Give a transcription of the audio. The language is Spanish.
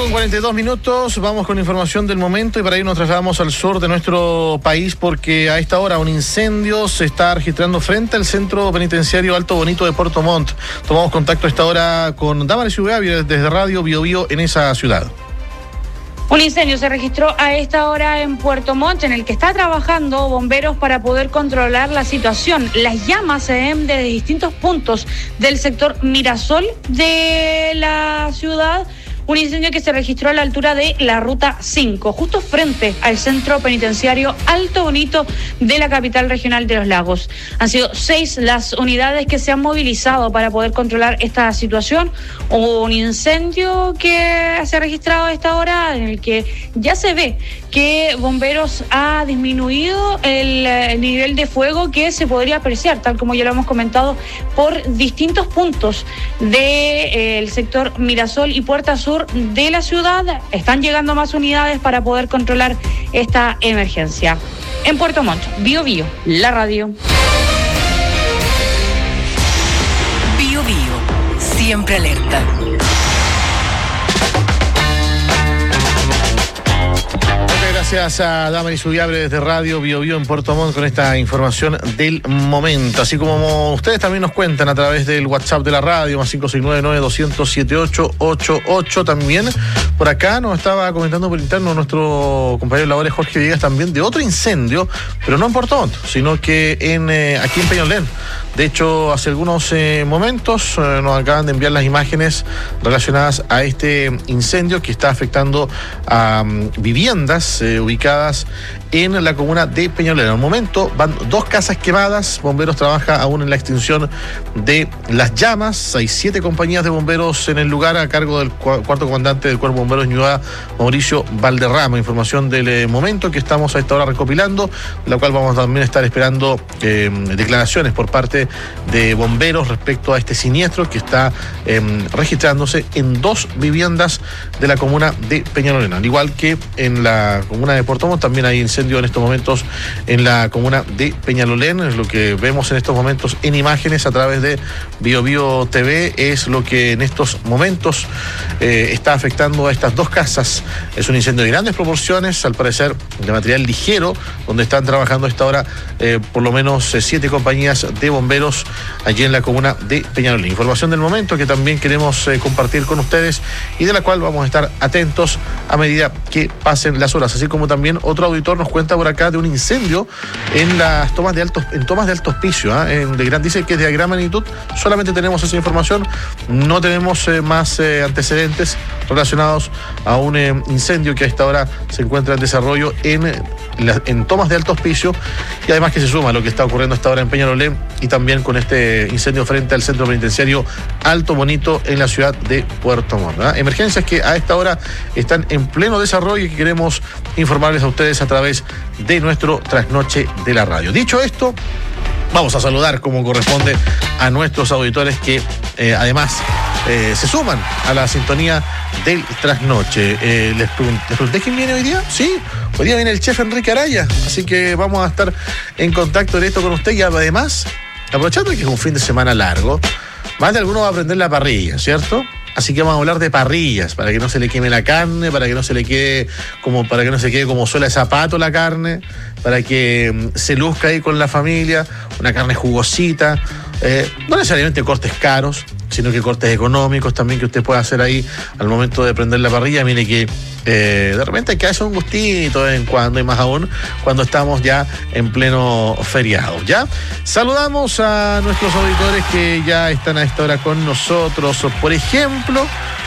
8:42, vamos con información del momento y para ello nos trasladamos al sur de nuestro país porque a esta hora un incendio se está registrando frente al centro penitenciario Alto Bonito de Puerto Montt. Tomamos contacto a esta hora con Damaris Uveavi desde Radio Bio Bio en esa ciudad. Un incendio se registró a esta hora en Puerto Montt, en el que está trabajando bomberos para poder controlar la situación. Las llamas se ven desde distintos puntos del sector Mirasol de la ciudad. Un incendio que se registró a la altura de la Ruta 5, justo frente al centro penitenciario Alto Bonito de la capital regional de Los Lagos. Han sido 6 las unidades que se han movilizado para poder controlar esta situación. Hubo un incendio que se ha registrado a esta hora en el que ya se ve que Bomberos ha disminuido el nivel de fuego que se podría apreciar, tal como ya lo hemos comentado, por distintos puntos del sector Mirasol y Puerta Sur de la ciudad. Están llegando más unidades para poder controlar esta emergencia. En Puerto Montt, Bio Bio, la radio. Bio Bio, siempre alerta. Gracias a Damaris Uveavi desde Radio Bio Bio en Puerto Montt con esta información del momento. Así como ustedes también nos cuentan a través del WhatsApp de la radio, más 569-900-7888. También por acá nos estaba comentando por interno nuestro compañero de labores Jorge Villegas también de otro incendio, pero no en Puerto Montt, sino que aquí en Peñalolén. De hecho, hace algunos momentos nos acaban de enviar las imágenes relacionadas a este incendio que está afectando a viviendas ubicadas en la comuna de Peñalolén. Al momento van 2 casas quemadas, bomberos trabaja aún en la extinción de las llamas. Hay 7 compañías de bomberos en el lugar a cargo del cuarto comandante del Cuerpo de Bomberos Ñuñoa, Mauricio Valderrama. Información del momento que estamos a esta hora recopilando, la cual vamos también a estar esperando declaraciones por parte de bomberos respecto a este siniestro que está registrándose en 2 viviendas de la comuna de Peñalolén. Al igual que en la comuna de Puerto Montt también hay incendio en estos momentos en la comuna de Peñalolén. Es lo que vemos en estos momentos en imágenes a través de Bio Bio TV, es lo que en estos momentos está afectando a estas 2 casas. Es un incendio de grandes proporciones, al parecer de material ligero, donde están trabajando a esta hora por lo menos 7 compañías de bomberos allí en la comuna de Peñalolén. Información del momento que también queremos compartir con ustedes y de la cual vamos a estar atentos a medida que pasen las horas. Así como también otro auditor nos cuenta por acá de un incendio en las tomas de alto hospicio, de gran, dice que es de gran magnitud. Solamente tenemos esa información, no tenemos más antecedentes relacionados a un incendio que a esta hora se encuentra en desarrollo en tomas de alto hospicio, y además que se suma a lo que está ocurriendo a esta hora en Peñalolén y también con este incendio frente al centro penitenciario Alto Bonito en la ciudad de Puerto Montt. Emergencias que a esta hora están en pleno desarrollo y que queremos informarles a ustedes a través de nuestro Trasnoche de la Radio. Dicho esto, vamos a saludar como corresponde a nuestros auditores que además se suman a la sintonía del Trasnoche. Les pregunté quién viene hoy día. Sí, hoy día viene el chef Enrique Araya, así que vamos a estar en contacto directo con usted y además, aprovechando que es un fin de semana largo, más de alguno va a aprender la parrilla, ¿cierto? Así que vamos a hablar de parrillas, para que no se le queme la carne, para que no se quede como suela de zapato la carne, para que se luzca ahí con la familia, una carne jugosita, no necesariamente cortes caros, sino que cortes económicos también que usted pueda hacer ahí al momento de prender la parrilla. Mire que de repente hay que hacer un gustito de vez en cuando, y más aún cuando estamos ya en pleno feriado. ¿Ya? Saludamos a nuestros auditores que ya están a esta hora con nosotros. Por ejemplo,